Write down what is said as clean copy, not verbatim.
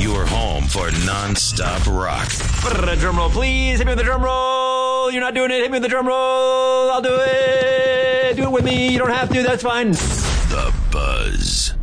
Your home for non-stop rock. Drum roll, please. Hit me with the drum roll. You're not doing it. Hit me with the drum roll. I'll do it. Do it with me. You don't have to. That's fine. The Buzz.